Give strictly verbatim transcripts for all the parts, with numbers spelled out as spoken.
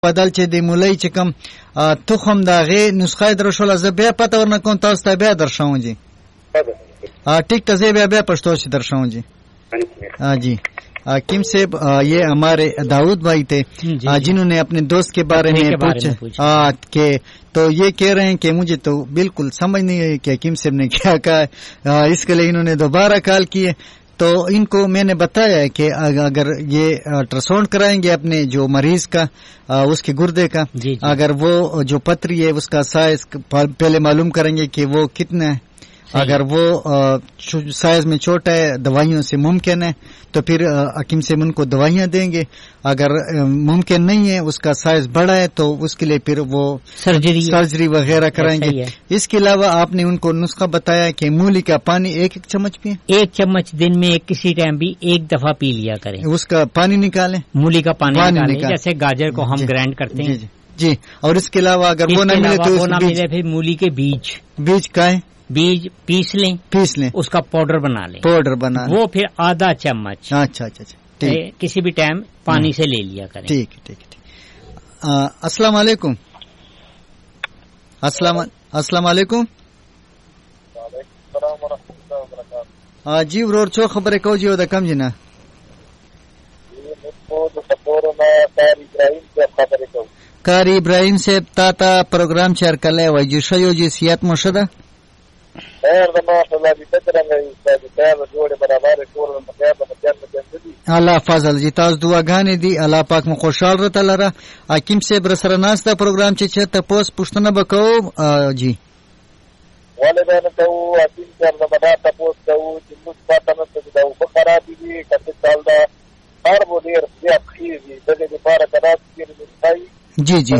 بدل چې د مولای چې کوم تخم دا غي نسخه درشول زه بیا پته ورنه کوم تاسو ته بیا درشاو جی ٹھیک ته بیا بیا پښتو چې درشاو جی ہاں جی حکیم صاحب یہ ہمارے داؤد بھائی تھے جنہوں نے اپنے دوست کے بارے میں پوچھا کہ تو یہ کہہ رہے ہیں کہ مجھے تو بالکل سمجھ نہیں ہے کہ حکیم صاحب نے کیا کہا، اس کے لیے انہوں نے دوبارہ کال کی ہے. تو ان کو میں نے بتایا ہے کہ اگر یہ الٹراساؤنڈ کرائیں گے اپنے جو مریض کا اس کے گردے کا جی جی. اگر وہ جو پتری ہے اس کا سائز پہلے معلوم کریں گے کہ وہ کتنا ہے، اگر وہ سائز میں چھوٹا ہے دوائیوں سے ممکن ہے تو پھر حکیم سے ان کو دوائیاں دیں گے، اگر ممکن نہیں ہے اس کا سائز بڑا ہے تو اس کے لیے پھر وہ سرجری سرجری وغیرہ کرائیں گے. اس کے علاوہ آپ نے ان کو نسخہ بتایا کہ مولی کا پانی ایک ایک چمچ پئیں، ایک چمچ دن میں ایک کسی ٹائم بھی ایک دفعہ پی لیا کریں، اس کا پانی نکالیں، مولی کا پانی نکالیں جیسے گاجر کو ہم گرائنڈ کرتے ہیں جی. اور اس کے علاوہ اگر وہ نہ ملے تو وہ نہ ملے پھر مولی کے بیج بیج کا ہے بیج پیس لیں پیس لیں اس کا پاؤڈر بنا لیں پاؤڈر بنا وہ پھر آدھا چمچ اچھا اچھا اچھا کسی بھی ٹائم پانی سے لے لیا کریں. ٹھیک ٹھیک ٹھیک. السلام علیکم. السلام السلام علیکم. ہاں جی ورور چو خبریں کو جی دا کم جنا کاری ابراہیم صاحب تا تا پروگرام چار کله وای جی شیو جی سیات مشده خیر د ماشاءالله دې ترنګ استاد ته جوړه برابر ټول مطلب مجاز دي الله فضل جی تاسو دعاګانې دي الله پاک مو خوشحال رته لره. حکیم صاحب سره ناسته پروگرام چې چته پوس پښتنه بکاو جی والدین ته او حکیم صاحب د بنا تاسو ته او چې موږ پاتنه ته دا په خراب دي کته چل دا هر بو ډیر زیات خېږي د دې لپاره کړه چې جی جی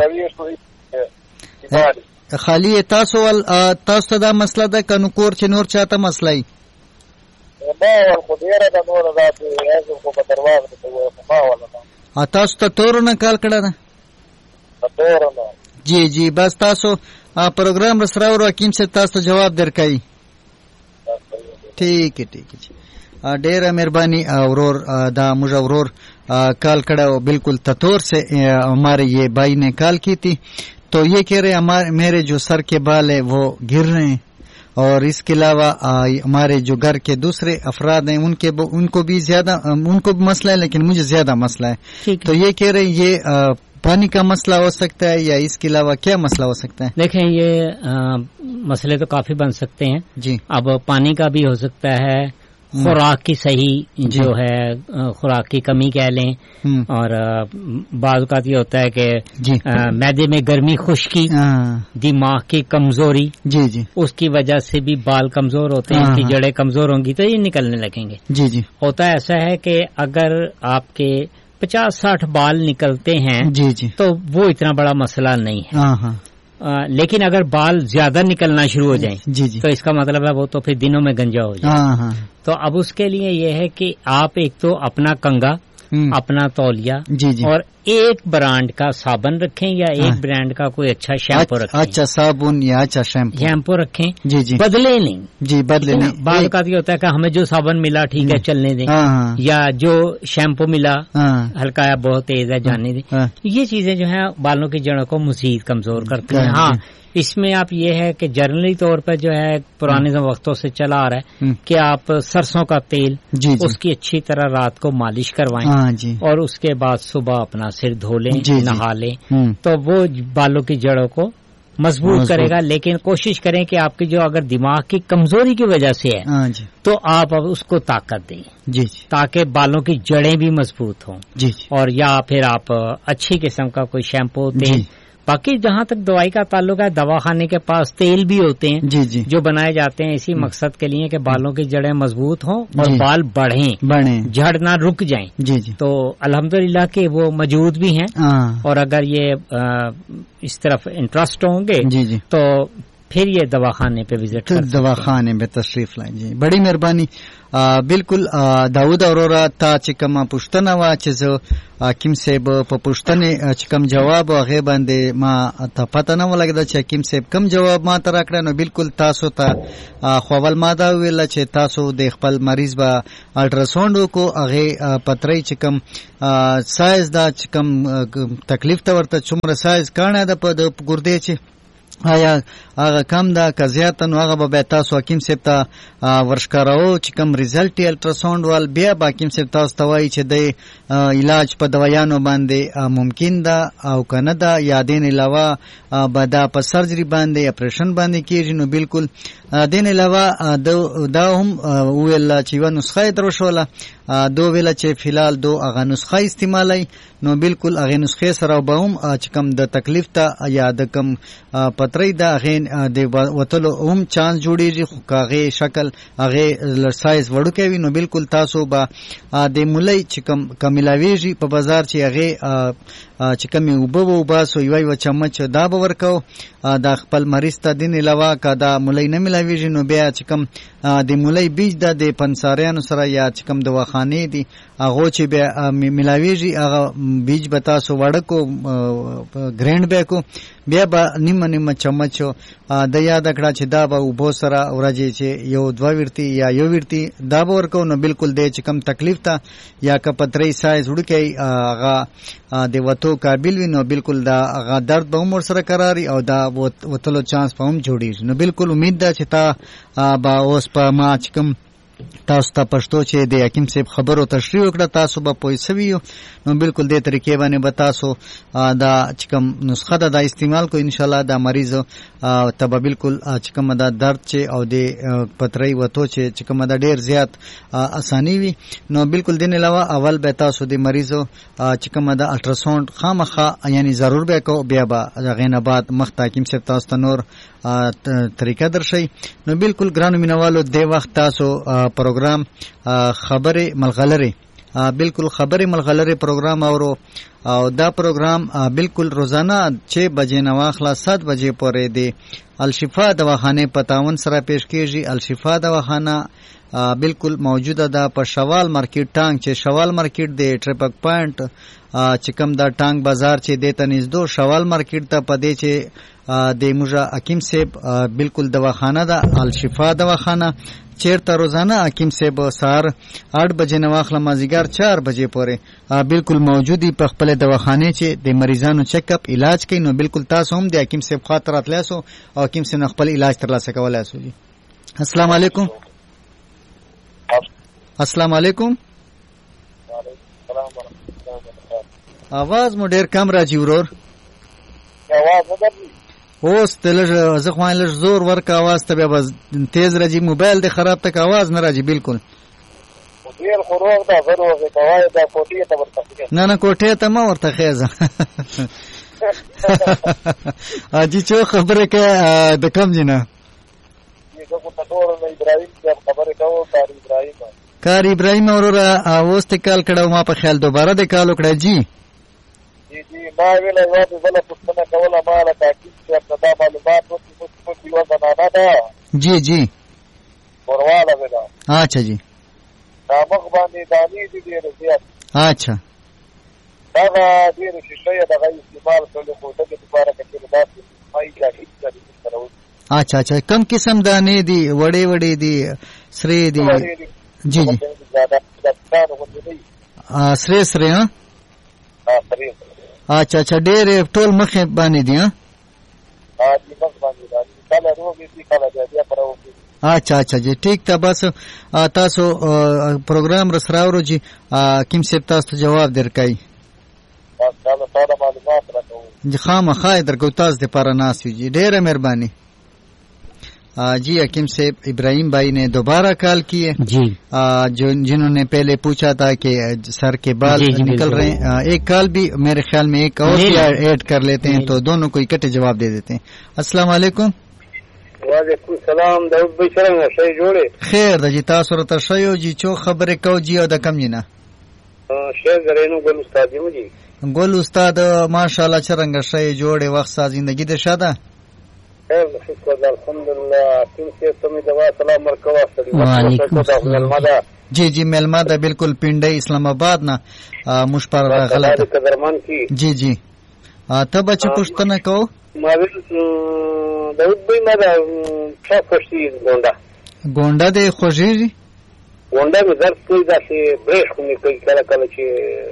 خالی تاسو ول تاسو دا مسله ده کنو کور چې نور چاته مسله ای ما ول خو ډیره د نور ذات یې خو په درواغ ته ما ولا تاسو ته تور نه کال کړه ده تور نه جی جی بس تاسو پروگرام رسرا ور حکیم سے تاسو جواب درکای. ٹھیک ہے ٹھیک ہے ډیره مہربانی. اورور دا مجھے اورور کال کڑا بالکل تطور سے ہمارے یہ بھائی نے کال کی تھی تو یہ کہہ رہے ہمارے میرے جو سر کے بال ہیں وہ گر رہے ہیں اور اس کے علاوہ ہمارے جو گھر کے دوسرے افراد ہیں ان کے ان کو بھی زیادہ ان کو بھی مسئلہ ہے لیکن مجھے زیادہ مسئلہ ہے. تو یہ کہہ رہے یہ پانی کا مسئلہ ہو سکتا ہے یا اس کے علاوہ کیا مسئلہ ہو سکتا ہے؟ دیکھیں یہ مسئلے تو کافی بن سکتے ہیں جی. اب پانی کا بھی ہو سکتا ہے، خوراک کی صحیح جو ہے خوراک کی کمی کہہ لیں، اور بعض اوقات یہ ہوتا ہے کہ معدے میں گرمی خشکی، دماغ کی کمزوری جی جی اس کی وجہ سے بھی بال کمزور ہوتے ہیں، ان کی جڑیں کمزور ہوں گی تو یہ نکلنے لگیں گے. جی جی ہوتا ایسا ہے کہ اگر آپ کے پچاس ساٹھ بال نکلتے ہیں جی جی تو وہ اتنا بڑا مسئلہ نہیں ہے، لیکن اگر بال زیادہ نکلنا شروع ہو جائیں جی جی تو اس کا مطلب ہے وہ تو پھر دنوں میں گنجا ہو جائے. تو اب اس کے لیے یہ ہے کہ آپ ایک تو اپنا کنگا، اپنا تولیہ جی جی اور ایک برانڈ کا صابن رکھیں یا ایک برانڈ کا کوئی اچھا شیمپو رکھیں. اچھا صابن یا اچھا شیمپو شیمپو رکھیں جی جی بدلے نہیں جی بدلے نہیں. بعض اوقات یہ ہوتا ہے کہ ہمیں جو صابن ملا ٹھیک ہے چلنے دیں، یا جو شیمپو ملا ہلکا ہے بہت تیز ہے جانے دیں. یہ چیزیں جو ہیں بالوں کی جڑوں کو مزید کمزور کرتی ہیں. ہاں اس میں آپ یہ ہے کہ جنرلی طور پر جو ہے پرانے وقتوں سے چلا آ رہا ہے کہ آپ سرسوں کا تیل جی جی اس کی اچھی طرح رات کو مالش کروائیں جی اور اس کے بعد صبح اپنا سر دھو لیں جی نہا لیں تو وہ بالوں کی جڑوں کو مضبوط کرے گا. لیکن کوشش کریں کہ آپ کی جو اگر دماغ کی کمزوری کی وجہ سے ہے تو آپ اب اس کو طاقت دیں جی تاکہ بالوں کی جڑیں بھی مضبوط ہوں جی اور یا پھر آپ اچھی قسم کا کوئی شیمپو دیں. باقی جہاں تک دوائی کا تعلق ہے دوا خانے کے پاس تیل بھی ہوتے ہیں جی جی جو بنائے جاتے ہیں اسی مقصد کے لیے کہ بالوں کی جڑیں مضبوط ہوں اور جی بال بڑھیں بڑھیں جھڑ نہ رک جائیں جی جی تو الحمدللہ کہ وہ موجود بھی ہیں. اور اگر یہ اس طرف انٹرسٹ ہوں گے جی جی تو फिर ये दवाखाने पे विजिट तो दवाखाने में तशरीफ लाएं जी बड़ी मेहरबानी बिल्कुल दाऊद अरोरा ता چې کومه پوښتنه وا چې زه حکیم صاحب په پوښتنې چې کوم جواب هغه باندې ما ته پته نه ولګیده چې حکیم صاحب کوم جواب ما ته راکړه نو بالکل تاسو ته خو اول ما دا ویل چې تاسو د خپل مریض به الټراساوند وکړو هغه پتري چې کوم سایز دا چې کوم تکلیف ته ورته څومره سایز کانه ده په ګردې چې آیا هغه کم ده که زیاته نو هغه به تاسو حکیم صاحب ته ورښکارو چې کوم ریزلټ یې الټراساوند وال بیا به حکیم صاحب تاسو ته وایي چې د علاج په دوایانو باندې ممکن ده او که نه ده یا دین علاوه به دا په سرجري باندې اپریشن باندې کېږي نو بالکل دین علاوه دا هم وویل چې یوه نسخه یې در وښوله دو ویله چې فیلحال دو هغه نسخه استعمالوي نو بالکل هغې نسخې سره به هم چې کوم د تکلیف ته یا د کوم پترۍ د هغې د وتلو هم چانس جوړېږي خو که هغې شکل هغې سایز وړوکی وي نو بالکل تاسو به د مولۍ چې کوم که میلاویږي په بازار چې هغې چې کومې اوبه به وباسو یوه یوه چمچ دا به ورکوو دا خپل مریض ته دین علاوه که دا مولۍ نه میلاویږي نو بیا چې کوم د مولۍ بیج ده د پنساریانو سره یا چې کوم دواخانې دي هغو چې بیا میلاویږي هغه بیج به تاسو وړه کو ګرینډ به کو بیا به نیمه نیمه چمچ د یاده کړه چې دا به اوبو سره ورځې چې یو دوه ویرتي یا یو ویرتي دا به ورکو نو بالکل دی چې کم تکلیف ته یا که پترۍ سایز وړوکی هغه د وتو قابل وي نو بالکل دا هغه درد به هم ورسره کراري او دا وتلو چانس به هم جوړېږي نو بالکل امید ده چې تا به اوس په ما چې کوم تاسو ته پښتو چې د حکیم صاحب خبرو تشریح وکړه تاسو به پوه سوي یو نو بالکل دې طریقې باندې به تاسو دا چې کوم نسخه ده دا استعمال کو انشاءالله دا مریض ته به بالکل چې کومه دا درد چې او د پترۍ وتو چې چې کومه دا ډېر زیات اساني وي نو بالکل دین علاوه اول به تاسو د مریضو چې کومه دا الټراساوند خامخا یعنی ضرور به کو بیا به هغې نه بعد مخته حکیم صاحب تاسو ته نور طریقه درشي نو بالکل ګرانو مینوالو دې وخت تاسو پروګرام خبرې ملغلرې بالکل خبرې ملغلرې پروګرام اورو او دا پروګرام بالکل روزانه چھ بجې نه واخله سات بجې پورې دی الشفا دواخانه په تعاون سره پیش کیږي الشفا دواخانه بالکل موجوده ده په شوال مارکیټ ټانګ چې شوال مارکیټ دی ټریپک پوینټ چې کوم دا ټانګ بازار چې دی ته نږدې شوال مارکیټ ته پدې چې د موږ حکیم صاحب بالکل دواخانه ده الشفا دواخانه چیرته روزانه حکیم صاحب سهار آٹھ بجې نه واخله مازدیګر چار بجې پورې بالکل موجودی په خپل دواخانه چې د مریضانو چیک اپ علاج کوي نو بالکل تاسو هم د حکیم صاحب خاطر راتلی سو او حکیم صاحب خپل علاج ترلاسه کولای سو جی السلام علیکم السلام علیکم आवाज مو ډیر کم راځي ورور आवाज نه درځي اوس تلج زه خو لږ زور ورک आवाज ته بیا تیز راځي موبایل د خراب تک आवाज نه راځي بالکل ډیر خروغ دا غروغ دا وای دا کوټه ته ورته نه نه کوټه ته ما ورته خیزه اجي چې خبره کې د کم جنا یو کو پټور نه ابراهيم خبره کوو کار ابراهيم کار ابراهيم اورره اوس ته کال کړه ما په خیال دوباره د کال وکړه جی جی جی ما ویله یو د بل پښتنه کوله ما له تاکید چې دا معلومات او څه څه یو زنانه ده جی جی ورواله ده اچھا جی دا مخ باندې دانی دي ډیر زیات اچھا دا ډیر شیشه دغه استعمال کول خو ته د لپاره کې دا پای ځای ځای اچھا اچھا کم قسم دانې دي وړې وړې دي سری دي جی جی سری سری ها اچھا اچھا ډېر ټول مخې باندې دي ها اچھا اچھا جی ٹھیک تا بس تاسو پروګرام رسراورو جی کیم صاحب تاسو جواب درکای جی خامخا درکو تاسو د پاره ناس جی ډېره مهرباني جی حکیم صاحب ابراہیم بھائی نے دوبارہ کال کی ہے جی جو جنہوں نے پہلے پوچھا تھا کہ سر کے بال جی جی نکل رہے ہیں ایک کال بھی میرے خیال میں ایک اور ایڈ کر لیتے ہیں تو دونوں کو اکٹھے جواب دے دیتے ہیں السلام علیکم وعلیکم السلام داود بھائی څنګه شي جوړه خیر د جی تاسو ته شایو جی چو خبره کو جی او د کم جنا شي زرینو ګل استاد یو جی ګل استاد ماشاءالله څنګه شي جوړه وخت ساز زندگی د شاده خیر شکر الحمدلله تم سے تم دوا سلام ورکوا سړي وعلیکم السلام. جی جی ملما ده بالکل پنډي اسلام آباد نه مش پر غلط قدرمن کی جی جی ته بچ پښتنه کو ما ویل داود بھائی ما دا څه خوشي ګونډه ګونډه ده خوشي ګونډه مې درد کوي دا چې برېښ کوي کوي کله کله چې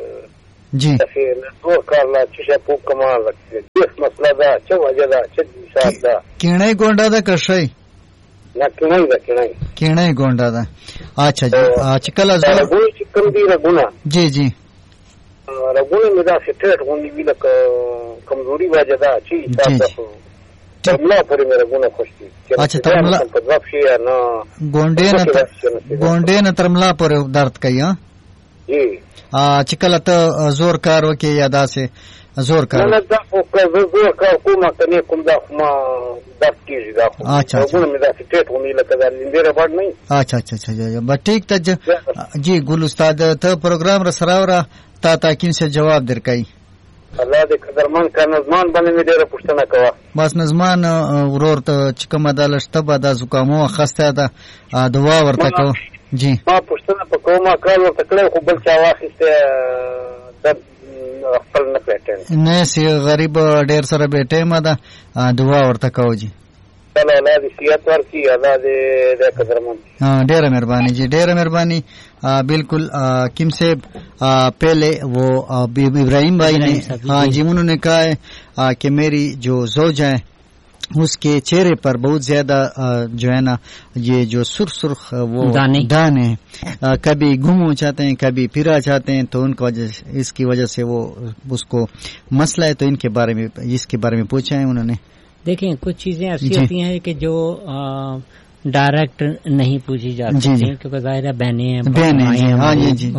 جی چې نور کار لا چې په کمال راځي دغه مسله دا چې وجه دا چې حساب دا کینه ګونډه ده کښای نه کینه ده کینه کینه ګونډه ده اچھا جی چې کله زه رګونه چې کوم دی رګونه جی جی رګونه مې دا سټریټ غونډي ویل ک کمزوري وجه دا چې تاسو ترملا پورې مې رګونه خوشتي اچھا ترملا په ځواب شي نه ګونډه نه ګونډه نه ترملا پورې درد کوي ها جی چې کله ته زور کار وکې یا داسې زور کار نه دا زور کار کوم کنه کوم دا ما درد کیږي دا اچھا رګونه مې دا سټریټ غونډي لکه دا لندې ربړ نه اچھا اچھا اچھا بس ٹھیک ته جی ګل استاد ته پروګرام را سره ورا تا تاکین سے جواب درکای الله دې قدرمن کا نظمان باندې مې ډېر پوښتنه کوه بس نظمان ورور ته چې کومه د لشته به د زکامو خسته ده دعا ورته کو جی ما پوښتنه په کومه کار ورته کړو خو بل چا واخیسته د خپل نه پېټن نه سی غریب ډېر سره بیٹه ما ده دعا ورته کو جی چلو الله دې صحت ورکړي الله دې د قدرمن ہاں ډېر مهرباني جی ډېر مهرباني بالکل کم سے پہلے وہ ابراہیم بھائی نے ہاں جی انہوں نے کہا ہے کہ میری جو زوج ہے اس کے چہرے پر بہت زیادہ جو ہے نا یہ جو سرخ سرخ وہ دانے ہیں کبھی گم ہو جاتے ہیں کبھی پھرا جاتے ہیں تو ان کی وجہ اس کی وجہ سے وہ اس کو مسئلہ ہے تو ان کے بارے میں اس کے بارے میں پوچھا ہے انہوں نے. دیکھیں کچھ چیزیں ایسی ہوتی ہیں کہ جو ڈائریکٹ نہیں پوچھی جاتی جی جی کیونکہ ظاہر ہے بہنیں ہیں بہنیں ہیں ہاں جی جی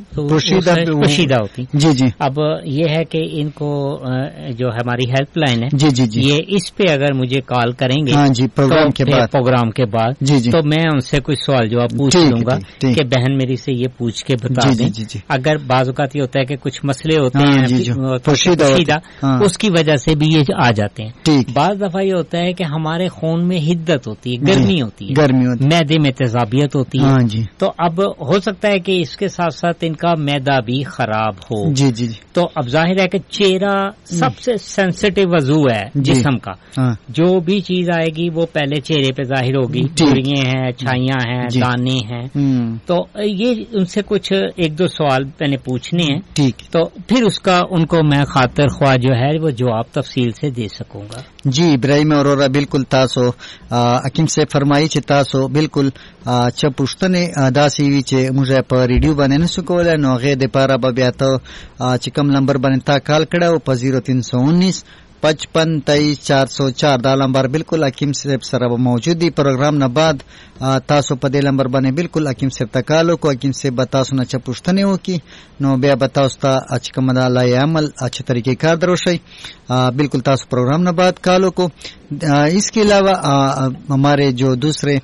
پوشیدہ ہوتی جی جی اب یہ ہے کہ ان کو جو ہماری ہیلپ لائن ہے جی جی جی یہ اس پہ اگر مجھے کال کریں گے ہاں جی پروگرام کے بعد پروگرام کے بعد جی جی تو میں ان سے کچھ سوال جواب پوچھ لوں گا کہ بہن میری سے یہ پوچھ کے بتا دیں. اگر بعض اوقات یہ ہوتا ہے کہ کچھ مسئلے ہوتے ہیں پوشیدہ اس کی وجہ سے بھی یہ آ جاتے ہیں. بعض دفعہ یہ ہوتا ہے کہ ہمارے خون میں حدت ہوتی ہے گرمی ہوتی ہے گرمی ہوتی میدے میں تیزابیت ہوتی ہے ہاں جی تو اب ہو سکتا ہے کہ اس کے ساتھ ساتھ ان کا میدا بھی خراب ہو جی جی جی تو اب ظاہر ہے کہ چہرہ سب سے سینسٹیو عضو ہے جسم کا جو بھی چیز آئے گی وہ پہلے چہرے پہ ظاہر ہوگی جھریاں ہیں چھائیاں ہیں دانے ہیں تو یہ ان سے کچھ ایک دو سوال میں نے پوچھنے ہیں ٹھیک تو پھر اس کا ان کو میں خاطر خواہ جو ہے وہ جواب تفصیل سے دے سکوں گا. جی ابراہیم اورورا بالکل تاسو حکیم سے فرمایي چې تاسو بالکل چې پوښتنه داسې وي چې موږ په ریډیو باندې نشو کولای نو هغې دپاره به بیا ته چې کوم نمبر باندې تا کال کړی په زیرو تین سو انیس پچپن تیئیس چار سو چار دا نمبر بالکل حکیم صاحب سره به موجود دی. پروګرام نه بعد تاسو په دې نمبر باندې بالکل حکیم صاحب ته کال وکړو. حکیم صاحب به تاسو نه چې پوښتنې وکړي نو بیا به تاسو ته چې کومه ده لایحه عمل اچھے طریقې کار در وشئ. بالکل تاسو پروگرام نے بات کالوں کو. اس کے علاوہ ہمارے جو دوسرے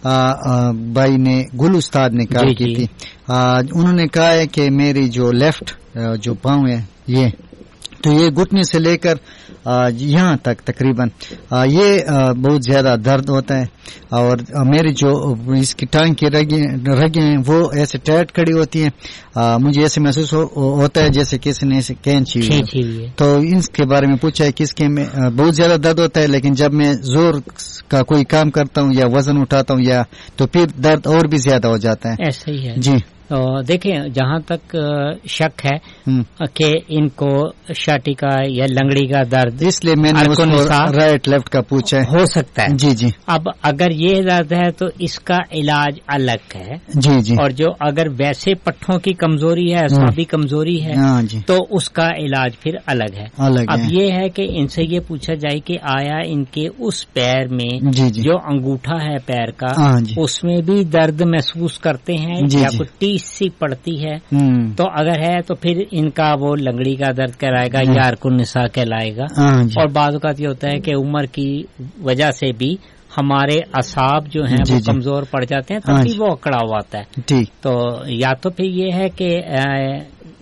بھائی نے گل استاد نے کہا کی تھی انہوں نے کہا ہے کہ میری جو لیفٹ جو پاؤں ہے یہ تو یہ گھٹنے سے لے کر یہاں تک تقریباً یہ بہت زیادہ درد ہوتا ہے اور میری جو اس کی ٹانگ کی رگیں رگیں ہیں وہ ایسے ٹائٹ کھڑی ہوتی ہیں. مجھے ایسے محسوس ہوتا ہے جیسے کسی نے کینچی ہوئی. تو ان کے بارے میں پوچھا ہے کس کے میں بہت زیادہ درد ہوتا ہے لیکن جب میں زور کا کوئی کام کرتا ہوں یا وزن اٹھاتا ہوں یا تو پھر درد اور بھی زیادہ ہو جاتا ہے. ایسا ہی ہے جی. تو دیکھیں جہاں تک شک ہے کہ ان کو شاٹی کا یا لنگڑی کا درد اس لیے میں نے رائٹ لیفٹ کا پوچھا ہے ہو سکتا ہے. جی جی. اب اگر یہ درد ہے تو اس کا علاج الگ ہے. جی جی. اور جو اگر ویسے پٹھوں کی کمزوری ہے اعصابی کمزوری ہے جی. تو اس کا علاج پھر الگ ہے. الگ اب یہ ہے کہ ان سے یہ پوچھا جائے کہ آیا ان کے اس پیر میں جی جی. جو انگوٹھا ہے پیر کا جی. اس میں بھی درد محسوس کرتے ہیں جی یا جی. کوئی ٹیس سی پڑتی ہے تو اگر ہے تو پھر ان کا وہ لنگڑی کا درد کہلائے گا یا ارکن نساء کہلائے گا. اور بعض اوقات یہ ہوتا ہے کہ عمر کی وجہ سے بھی ہمارے اعصاب جو ہیں وہ کمزور پڑ جاتے ہیں تبھی وہ اکڑا ہوا آتا ہے. تو یا تو پھر یہ ہے کہ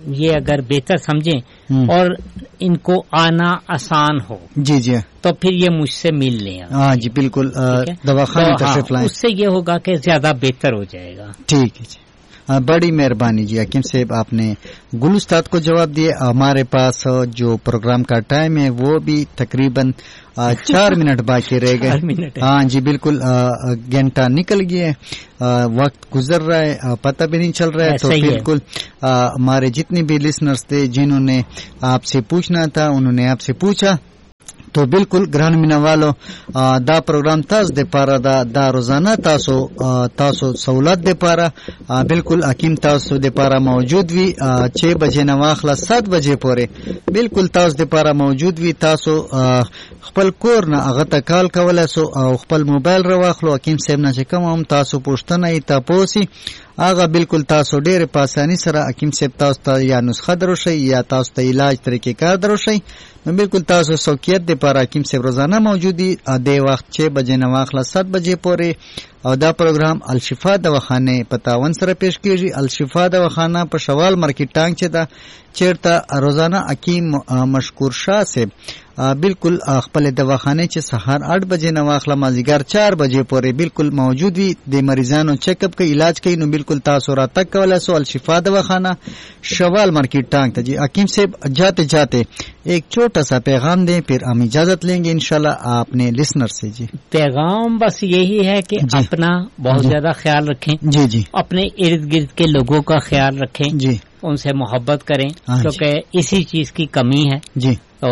یہ اگر بہتر سمجھیں اور ان کو آنا آسان ہو جی جی تو پھر یہ مجھ سے مل لیں. ہاں جی بالکل دواخانے تشریف لائیں, اس سے یہ ہوگا کہ زیادہ بہتر ہو جائے گا. ٹھیک ہے جی, بڑی مہربانی جی. حکیم صاحب آپ نے گل استاد کو جواب دیے. ہمارے پاس جو پروگرام کا ٹائم ہے وہ بھی تقریباً چار منٹ باقی رہ گئے. ہاں جی بالکل, گھنٹہ نکل گیا ہے, وقت گزر رہا ہے, پتہ بھی نہیں چل رہا ہے. تو بالکل ہمارے جتنے بھی لسنرز تھے جنہوں نے آپ سے پوچھنا تھا انہوں نے آپ سے پوچھا. تو بالکل گران مینا والو دا پروگرام تاس دے پارا دا دا روزانہ تاسو تاسو سہولت دے پارا بالکل حکیم تاسو دے پارا موجود وی چھ بجے نواخلا سات بجے پورے بالکل تاسو دے پارا موجود وی. تاسو خپل کور نه هغه ته کال کولای سو او خپل موبایل راواخلو. حکیم صاحب نه چې کوم هم تاسو پوښتنه ای تاسو هغه بالکل تاسو ډېر په اساني سره حکیم صاحب تاسو ته یا نسخه دروشي یا تاسو ته علاج طریقې کار دروشي. نو بالکل تاسو سوکیت دے پارا حکیم صاحب روزانہ موجودی دے وقت چھ بجے نواخلا سات بجے پورے. او دا پروگرام الشفا دواخانے پتاون سره پیش کیږي. الشفا دواخانہ په شوال مارکیټ ټانګ چې دا چیرته روزانہ حکیم مشکور شاہ سے بالکل خپل دواخانه چې سحر آٹھ بجے نواخلا مازیګر چار بجے پورے بالکل موجود وي. د مریضانو چیک اپ کوي, علاج کوي. نو بالکل تاسو را تک کولای سو الشفا دواخانہ شوال مارکیٹ ٹانگ تھا جی. حکیم صاحب جاتے جاتے ایک چھوٹا سا پیغام دیں پھر ہم اجازت لیں گے انشاءاللہ اپنے لسنر سے. جی پیغام بس یہی ہے کہ جی. اپنا بہت جی. زیادہ خیال رکھیں. جی جی اپنے ارد گرد کے لوگوں کا خیال رکھیں. جی ان سے محبت کریں کیونکہ اسی چیز کی کمی ہے. جی تو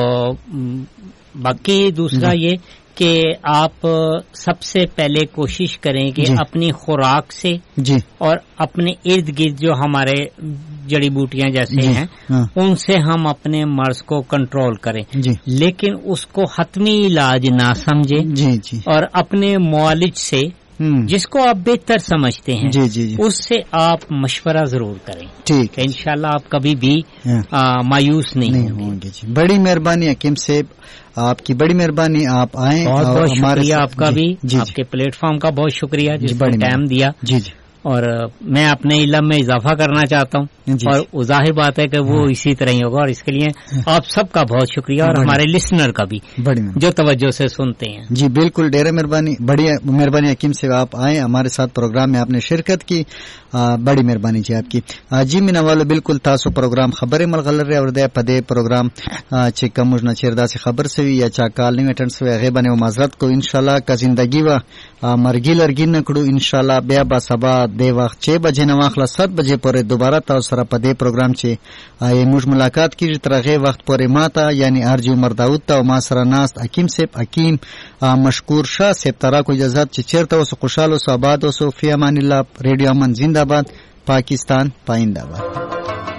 باقی دوسرا یہ کہ آپ سب سے پہلے کوشش کریں کہ جی. اپنی خوراک سے جی اور اپنے ارد گرد جو ہمارے جڑی بوٹیاں جیسے جی. ہیں ہاں. ان سے ہم اپنے مرض کو کنٹرول کریں جی. لیکن اس کو حتمی علاج نہ سمجھیں جی جی. اور اپنے معالج سے جس کو آپ بہتر سمجھتے ہیں جی جی جی. اس سے آپ مشورہ ضرور کریں. ٹھیک ہے انشاءاللہ آپ کبھی بھی مایوس نہیں, نہیں ہوں گے. جی بڑی مہربانی حکیم صاحب, آپ کی بڑی مہربانی. آپ آئیں, بہت بہت شکریہ آپ کا بھی. جی آپ کے پلیٹ فارم کا بہت شکریہ جس نے ٹائم دیا. جی جی اور میں اپنے علم میں اضافہ کرنا چاہتا ہوں جی. اور ظاہر بات ہے کہ وہ اسی طرح ہی ہوگا اور اس کے لیے آپ سب کا بہت شکریہ اور ہمارے لسنر کا بھی بڑی جو توجہ سے سنتے ہیں. جی بالکل ڈیر مہربانی, بڑی مہربانی حکیم سے آپ آئیں ہمارے ساتھ پروگرام میں آپ نے شرکت کی. بڑی مہربانی جی آپ کی. جی مینا والو بالکل تاسو پروگرام خبریں ملغلر رہے اور دے پدے پروگرام چکا مجنا چیردا سے خبر سوی یا چا کال نہیں اٹینڈ سوی هغه باندې معذرت کو انشاءاللہ کا زندگی وا مرګی لرګی نکړو انشاءاللہ بیا با سبا د وخت چھ بجے نواخلا سات بجے پورې دوباره تاسو سره په دې پروگرام چې ای موږ ملاقات کیږي تر هغه وخت پورې ماته یعنی ارجی عمر داود ته او ما سره ناست حکیم صاحب حکیم مشکور شاه صاحب ترا کو اجازه چې چیرته اوس خوشاله اوس آباد اوس فی امان الله. ریډیو امن زندہ باد, پاکستان پائندہ باد.